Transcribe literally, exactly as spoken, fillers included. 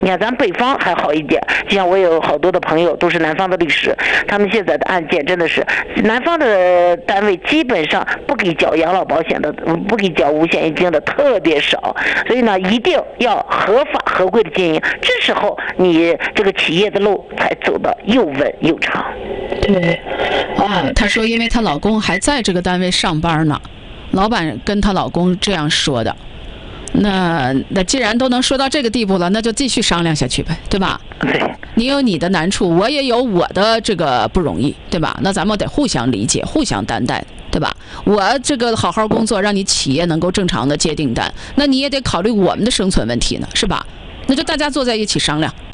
你看咱北方还好一点，就像我有好多的朋友都是南方的律师，他们现在的案件真的是南方的单位基本上不给缴养老保险的，不给缴五险一金的特别少，所以呢一定要合法合规的经营，这时候你这个企业的路才走得又稳又长。 对，啊，她说因为她老公还在这个单位上班呢，老板跟她老公这样说的。那那既然都能说到这个地步了，那就继续商量下去呗，对吧？ 对， 你有你的难处，我也有我的这个不容易，对吧？那咱们得互相理解，互相担待，对吧？我这个好好工作，让你企业能够正常的接订单，那你也得考虑我们的生存问题呢，是吧？那就大家坐在一起商量。